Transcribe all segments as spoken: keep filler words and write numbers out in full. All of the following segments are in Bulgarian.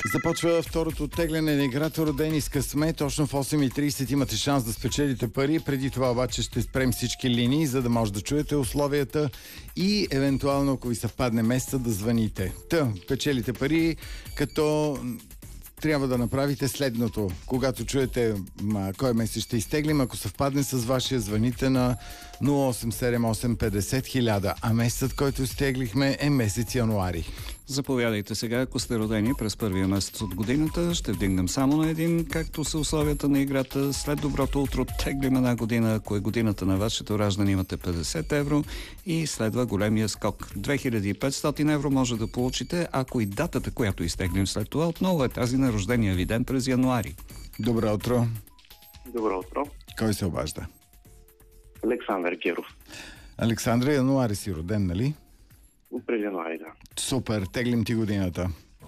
Започва второто оттегляне на играта Родени с късмет. Точно в осем и трийсет имате шанс да спечелите пари. Преди това обаче ще спрем всички линии, за да може да чуете условията и евентуално, ако ви съвпадне месеца, да звъните. Та, печелите пари, като трябва да направите следното. Когато чуете ма, кой месец ще изтеглим, ако съвпадне с вашия, звъните на нула осем седем осем петдесет хиляда, а месецът, който изтеглихме, е месец януари. Заповядайте сега, ако сте родени през първия месец от годината. Ще вдигнем само на един, както са условията на играта. След доброто утро теглим една година. Ако е годината на вашето раждане, имате петдесет евро и следва големия скок. две хиляди и петстотин евро може да получите, ако и датата, която изтеглим след това, отново е тази на рождения ви ден през януари. Добро утро. Добро утро. Кой се обажда? Александър Геров. Александър, януари си роден, нали? През януари, да. Супер, теглим ти годината.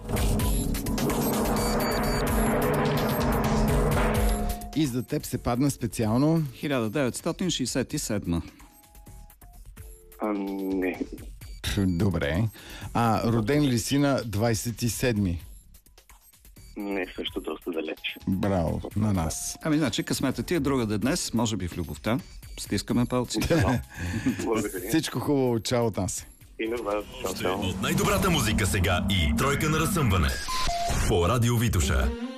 И за теб се падна специално хиляда деветстотин шейсет и седма. А, не. Добре. А роден ли си на двайсет и седми? Не, също доста далеч. Браво, на нас. Ами, значи, късмета ти е другаде днес, може би в любовта. Стискаме палци. Благодаря. Всичко хубаво, чао от нас. И на вас. Чао, чао. От най-добрата музика сега и тройка на разсъмване по Радио Витоша.